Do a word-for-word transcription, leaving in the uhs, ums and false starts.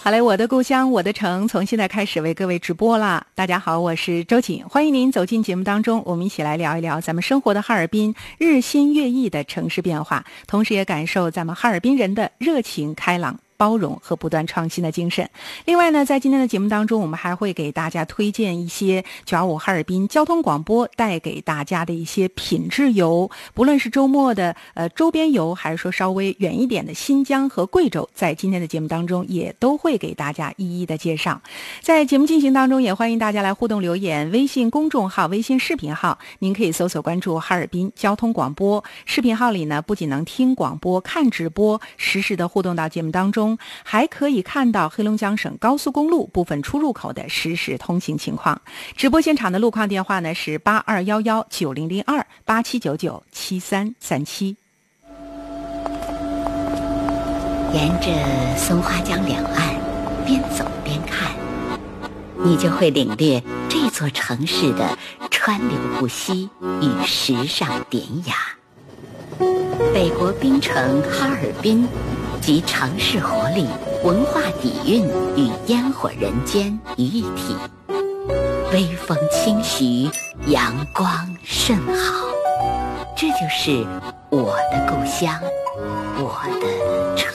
好嘞，我的故乡我的城从现在开始为各位直播啦。大家好，我是周瑾，欢迎您走进节目当中，我们一起来聊一聊咱们生活的哈尔滨日新月异的城市变化，同时也感受咱们哈尔滨人的热情开朗包容和不断创新的精神。另外呢，在今天的节目当中，我们还会给大家推荐一些九二五哈尔滨交通广播带给大家的一些品质游，不论是周末的呃周边游，还是说稍微远一点的新疆和贵州，在今天的节目当中也都会给大家一一的介绍。在节目进行当中，也欢迎大家来互动留言，微信公众号、微信视频号，您可以搜索关注哈尔滨交通广播。视频号里呢，不仅能听广播、看直播，实时的互动到节目当中，还可以看到黑龙江省高速公路部分出入口的实时通行情况。直播现场的路况电话呢是八二幺幺九零零二八七九九七三三七。 沿着松花江两岸边走边看，你就会领略这座城市的川流不息与时尚典雅。北国冰城哈尔滨集城市活力、文化底蕴与烟火人间于一体，微风轻徐，阳光甚好。这就是我的故乡，我的城。